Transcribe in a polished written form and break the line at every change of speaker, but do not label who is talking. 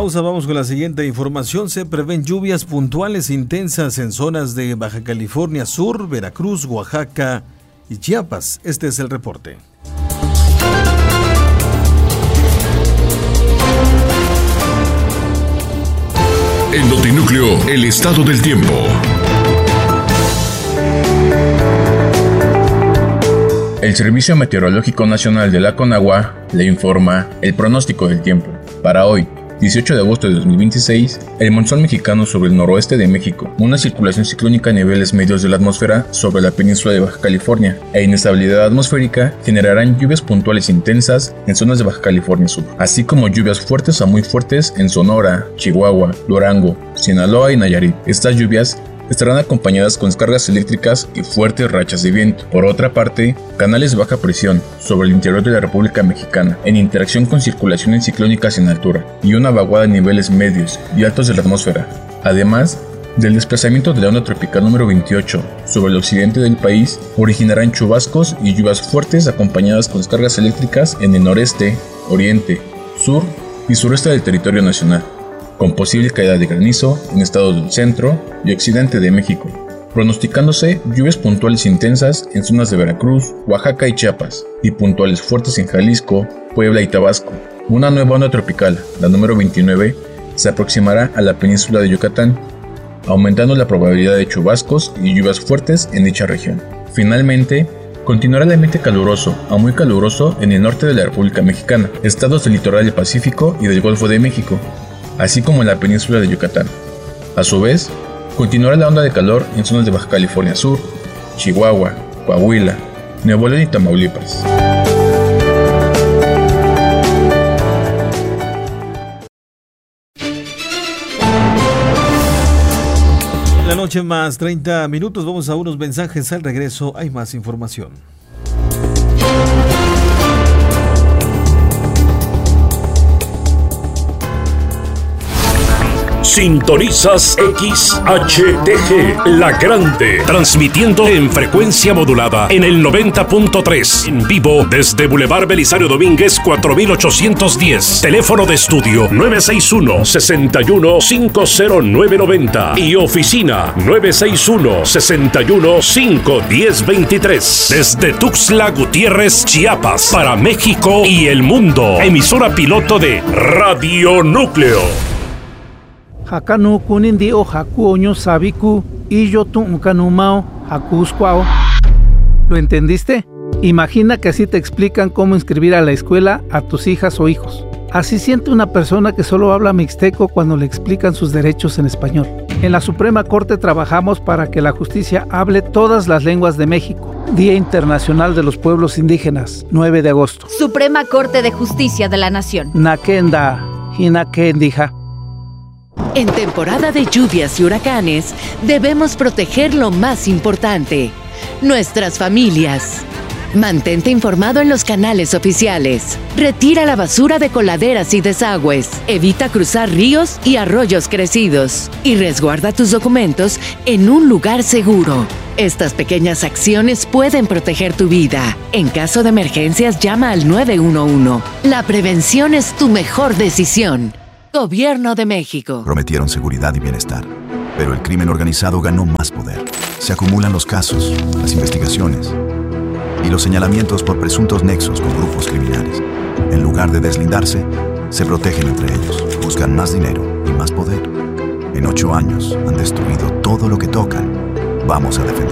pausa, vamos con la siguiente información. Se prevén lluvias puntuales intensas en zonas de Baja California Sur, Veracruz, Oaxaca y Chiapas. Este es el reporte.
En Notinúcleo, el estado del tiempo. El Servicio Meteorológico Nacional de la Conagua le informa el pronóstico del tiempo. Para hoy, 18 de agosto de 2026, el monzón mexicano sobre el noroeste de México, una circulación ciclónica a niveles medios de la atmósfera sobre la península de Baja California e inestabilidad atmosférica generarán lluvias puntuales intensas en zonas de Baja California Sur, así como lluvias fuertes a muy fuertes en Sonora, Chihuahua, Durango, Sinaloa y Nayarit. Estas lluvias estarán acompañadas con descargas eléctricas y fuertes rachas de viento. Por otra parte, canales de baja presión sobre el interior de la República Mexicana, en interacción con circulaciones ciclónicas en altura y una vaguada en niveles medios y altos de la atmósfera, además del desplazamiento de la onda tropical número 28 sobre el occidente del país, originarán chubascos y lluvias fuertes acompañadas con descargas eléctricas en el noreste, oriente, sur y sureste del territorio nacional, con posible caída de granizo en estados del centro y occidente de México, pronosticándose lluvias puntuales intensas en zonas de Veracruz, Oaxaca y Chiapas, y puntuales fuertes en Jalisco, Puebla y Tabasco. Una nueva onda tropical, la número 29, se aproximará a la península de Yucatán, aumentando la probabilidad de chubascos y lluvias fuertes en dicha región. Finalmente, continuará el ambiente caluroso a muy caluroso en el norte de la República Mexicana, estados del litoral del Pacífico y del Golfo de México, así como en la península de Yucatán. A su vez, continuará la onda de calor en zonas de Baja California Sur, Chihuahua, Coahuila, Nuevo León y Tamaulipas.
La noche más 30 minutos, vamos a unos mensajes. Al regreso hay más información.
Sintonizas XHTG, La Grande, transmitiendo en frecuencia modulada en el 90.3, en vivo desde Boulevard Belisario Domínguez 4810, teléfono de estudio 961-61-50990 y oficina 961-61-51023, desde Tuxtla Gutiérrez, Chiapas, para México y el mundo, emisora piloto de Radio Núcleo.
Hakanu kunindi o haku oño sabiku y yo tu unkanumao hakuskwao. ¿Lo entendiste? Imagina que así te explican cómo inscribir a la escuela a tus hijas o hijos. Así siente una persona que solo habla mixteco cuando le explican sus derechos en español. En la Suprema Corte trabajamos para que la justicia hable todas las lenguas de México. Día Internacional de los Pueblos Indígenas, 9 de agosto.
Suprema Corte de Justicia de la Nación.
Nakenda, hinakendija.
En temporada de lluvias y huracanes, debemos proteger lo más importante, nuestras familias. Mantente informado en los canales oficiales. Retira la basura de coladeras y desagües. Evita cruzar ríos y arroyos crecidos. Y resguarda tus documentos en un lugar seguro. Estas pequeñas acciones pueden proteger tu vida. En caso de emergencias, llama al 911. La prevención es tu mejor decisión. Gobierno de México.
Prometieron seguridad y bienestar, pero el crimen organizado ganó más poder. Se acumulan los casos, las investigaciones y los señalamientos por presuntos nexos con grupos criminales. En lugar de deslindarse, se protegen entre ellos, buscan más dinero y más poder. En 8 años han destruido todo lo que tocan. Vamos a defender